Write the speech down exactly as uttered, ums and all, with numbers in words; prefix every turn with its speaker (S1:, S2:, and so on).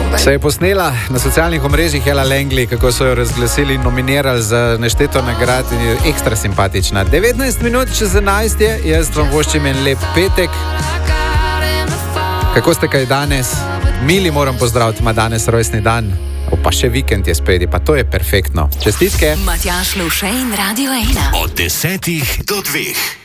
S1: Se je posnela na socialnih omrežjih Ella Langley, kako so jo razglasili in nominirali za nešteto nagrad in je ekstra simpatična. devetnajst minut čez enajst je, jaz vam voščim en lep petek. Kako ste kaj danes? Mili moram pozdraviti, ima danes rojstni dan. O, pa še vikend je spredi, pa to je perfektno. Čestitke.
S2: Matjaž Lovše in Radio ena.
S3: Od desetih do dveh.